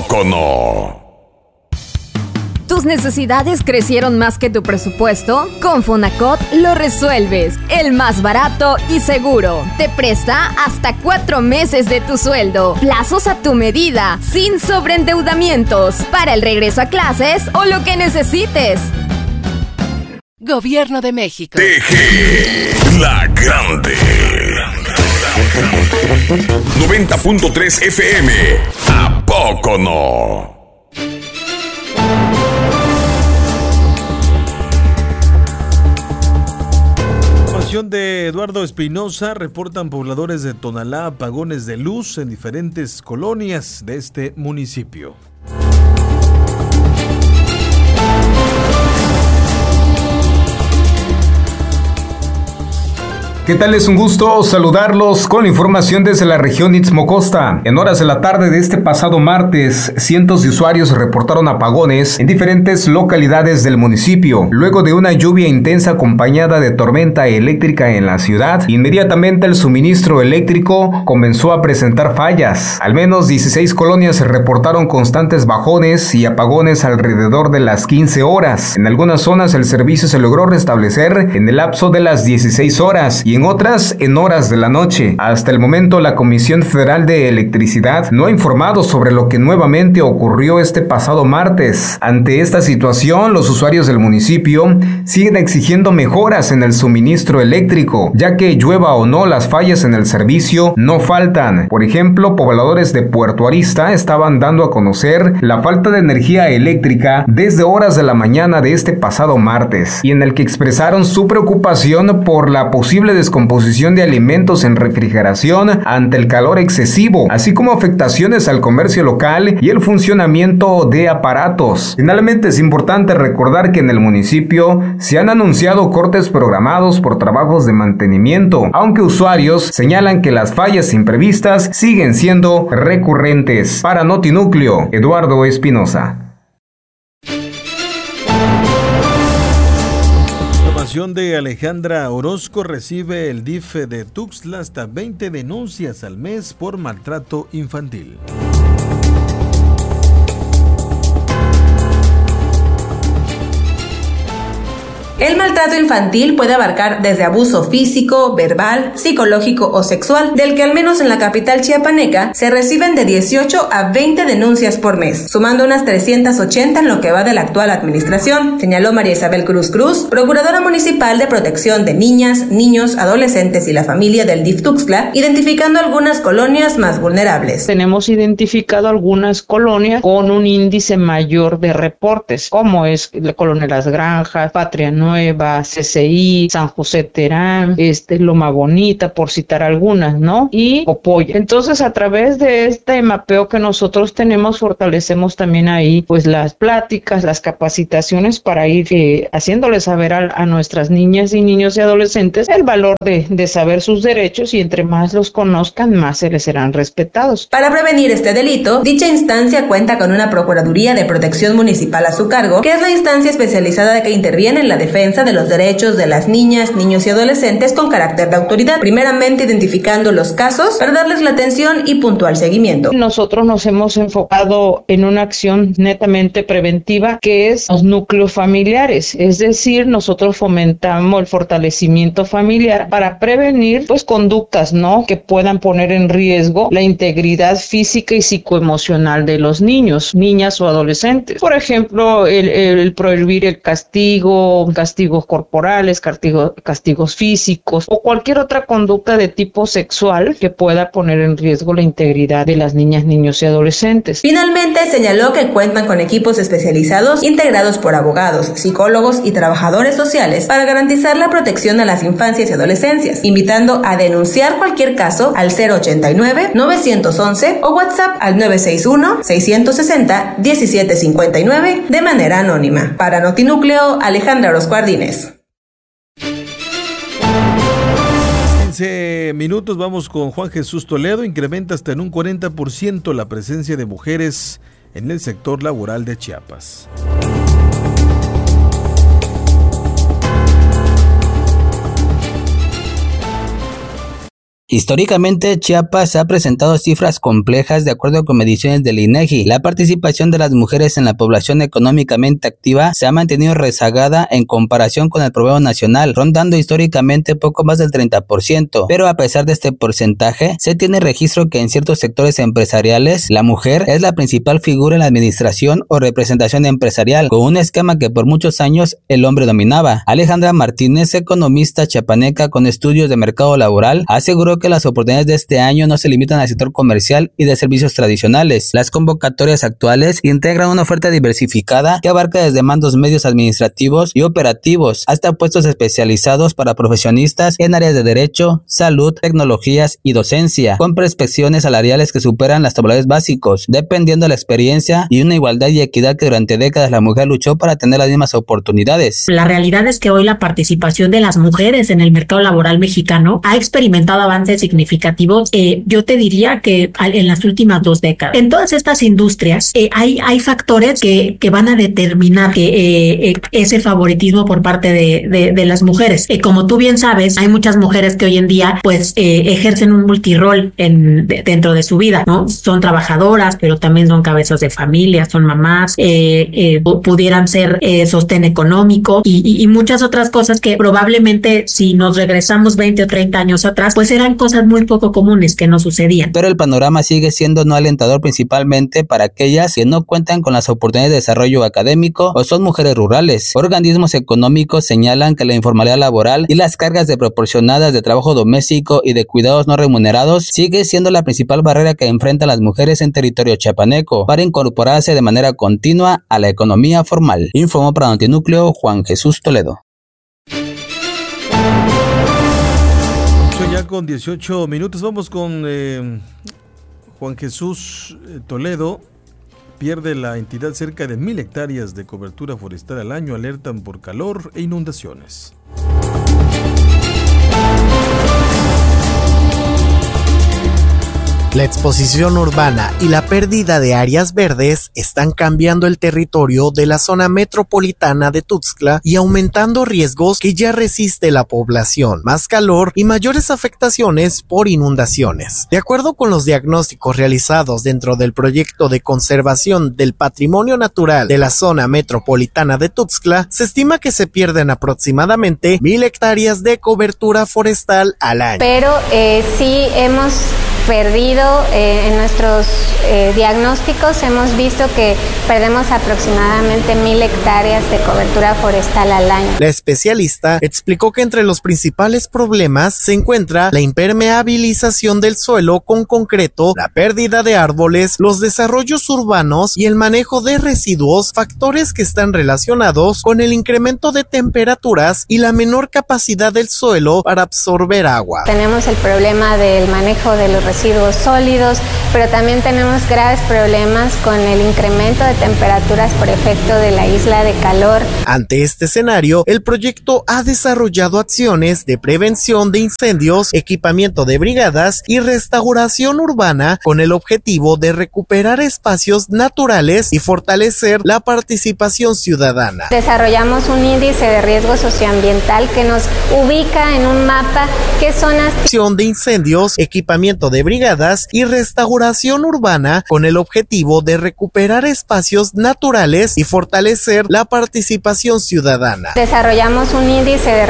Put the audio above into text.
poco no? ¿Tus necesidades crecieron más que tu presupuesto? Con Fonacot lo resuelves. El más barato y seguro. Te presta hasta 4 meses de tu sueldo. Plazos a tu medida, sin sobreendeudamientos. Para el regreso a clases o lo que necesites. Gobierno de México. TG, la grande. 90.3 FM. ¿A poco no? De Eduardo Espinosa, reportan pobladores de Tonalá apagones de luz en diferentes colonias de este municipio. ¿Qué tal? Es un gusto saludarlos con la información desde la región Istmo Costa. En horas de la tarde de este pasado martes, cientos de usuarios reportaron apagones en diferentes localidades del municipio. Luego de una lluvia intensa acompañada de tormenta eléctrica en la ciudad, inmediatamente el suministro eléctrico comenzó a presentar fallas. Al menos 16 colonias reportaron constantes bajones y apagones alrededor de las 15 horas. En algunas zonas el servicio se logró restablecer en el lapso de las 16 horas y en otras en horas de la noche. Hasta el momento la Comisión Federal de Electricidad no ha informado sobre lo que nuevamente ocurrió este pasado martes. Ante esta situación, los usuarios del municipio siguen exigiendo mejoras en el suministro eléctrico, ya que llueva o no, las fallas en el servicio no faltan. Por ejemplo, pobladores de Puerto Arista estaban dando a conocer la falta de energía eléctrica desde horas de la mañana de este pasado martes, y en el que expresaron su preocupación por la posible descomposición de alimentos en refrigeración ante el calor excesivo, así como afectaciones al comercio local y el funcionamiento de aparatos. Finalmente, es importante recordar que en el municipio se han anunciado cortes programados por trabajos de mantenimiento, aunque usuarios señalan que las fallas imprevistas siguen siendo recurrentes. Para Notinúcleo, Eduardo Espinosa. De Alejandra Orozco, recibe el DIF de Tuxtla hasta 20 denuncias al mes por maltrato infantil. El maltrato infantil puede abarcar desde abuso físico, verbal, psicológico o sexual, del que al menos en la capital chiapaneca se reciben de 18 a 20 denuncias por mes, sumando unas 380 en lo que va de la actual administración, señaló María Isabel Cruz Cruz, procuradora municipal de protección de niñas, niños, adolescentes y la familia del DIF Tuxtla, identificando algunas colonias más vulnerables. Tenemos identificado algunas colonias con un índice mayor de reportes, como es la colonia Las Granjas, Patria Nueva, CCI, San José Terán, Loma Bonita, por citar algunas, ¿no? Y Opoya. Entonces, a través de este mapeo que nosotros tenemos, fortalecemos también ahí, pues, las pláticas, las capacitaciones para ir haciéndoles saber a nuestras niñas y niños y adolescentes el valor de saber sus derechos, y entre más los conozcan, más se les serán respetados. Para prevenir este delito, dicha instancia cuenta con una Procuraduría de Protección Municipal a su cargo, que es la instancia especializada que interviene en la defensa de los derechos de las niñas, niños y adolescentes con carácter de autoridad, primeramente identificando los casos para darles la atención y puntual seguimiento. Nosotros nos hemos enfocado en una acción netamente preventiva, que es los núcleos familiares, es decir, nosotros fomentamos el fortalecimiento familiar para prevenir, pues, conductas, ¿no?, que puedan poner en riesgo la integridad física y psicoemocional de los niños, niñas o adolescentes. Por ejemplo, el prohibir el castigos corporales, castigos físicos o cualquier otra conducta de tipo sexual que pueda poner en riesgo la integridad de las niñas, niños y adolescentes. Finalmente, señaló que cuentan con equipos especializados integrados por abogados, psicólogos y trabajadores sociales para garantizar la protección a las infancias y adolescencias, invitando a denunciar cualquier caso al 089-911 o WhatsApp al 961-660-1759 de manera anónima. Para Notinúcleo, Alejandra Orozco Ardínez. 15 minutos, vamos con Juan Jesús Toledo. Incrementa hasta en un 40% la presencia de mujeres en el sector laboral de Chiapas. Históricamente, Chiapas ha presentado cifras complejas de acuerdo con mediciones del INEGI. La participación de las mujeres en la población económicamente activa se ha mantenido rezagada en comparación con el promedio nacional, rondando históricamente poco más del 30%. Pero a pesar de este porcentaje, se tiene registro que en ciertos sectores empresariales, la mujer es la principal figura en la administración o representación empresarial, con un esquema que por muchos años el hombre dominaba. Alejandra Martínez, economista chiapaneca con estudios de mercado laboral, aseguró que las oportunidades de este año no se limitan al sector comercial y de servicios tradicionales. Las convocatorias actuales integran una oferta diversificada que abarca desde mandos medios administrativos y operativos hasta puestos especializados para profesionistas en áreas de derecho, salud, tecnologías y docencia, con perspectivas salariales que superan los tabulares básicos, dependiendo de la experiencia y una igualdad y equidad que durante décadas la mujer luchó para tener las mismas oportunidades. La realidad es que hoy la participación de las mujeres en el mercado laboral mexicano ha experimentado avances significativos, yo te diría que en las últimas 2 décadas. En todas estas industrias hay factores que van a determinar que ese favoritismo por parte de las mujeres. Como tú bien sabes, hay muchas mujeres que hoy en día pues ejercen un multirol dentro de su vida, ¿no? Son trabajadoras, pero también son cabezas de familia, son mamás, pudieran ser sostén económico y muchas otras cosas que probablemente si nos regresamos 20 o 30 años atrás, pues eran cosas muy poco comunes que no sucedían. Pero el panorama sigue siendo no alentador, principalmente para aquellas que no cuentan con las oportunidades de desarrollo académico o son mujeres rurales. Organismos económicos señalan que la informalidad laboral y las cargas desproporcionadas de trabajo doméstico y de cuidados no remunerados sigue siendo la principal barrera que enfrentan las mujeres en territorio chiapaneco para incorporarse de manera continua a la economía formal. Informó para Notinúcleo Juan Jesús Toledo. Ya con 18 minutos vamos con Juan Jesús Toledo. Pierde la entidad cerca de 1,000 hectáreas de cobertura forestal al año, alertan por calor e inundaciones. La exposición urbana y la pérdida de áreas verdes están cambiando el territorio de la zona metropolitana de Tuxtla y aumentando riesgos que ya resiste la población, más calor y mayores afectaciones por inundaciones. De acuerdo con los diagnósticos realizados dentro del proyecto de conservación del patrimonio natural de la zona metropolitana de Tuxtla, se estima que se pierden aproximadamente 1,000 hectáreas de cobertura forestal al año. Pero sí hemos perdido en nuestros diagnósticos, hemos visto que perdemos aproximadamente 1,000 hectáreas de cobertura forestal al año. La especialista explicó que entre los principales problemas se encuentra la impermeabilización del suelo con concreto, la pérdida de árboles, los desarrollos urbanos y el manejo de residuos, factores que están relacionados con el incremento de temperaturas y la menor capacidad del suelo para absorber agua. Tenemos el problema del manejo de los residuos sólidos, pero también tenemos graves problemas con el incremento de temperaturas por efecto de la isla de calor. Ante este escenario, el proyecto ha desarrollado acciones de prevención de incendios, equipamiento de brigadas y restauración urbana con el objetivo de recuperar espacios naturales y fortalecer la participación ciudadana. Desarrollamos un índice de riesgo socioambiental que nos ubica en un mapa qué zonas de incendios, equipamiento de brigadas y restauración urbana con el objetivo de recuperar espacios naturales y fortalecer la participación ciudadana. Desarrollamos un índice de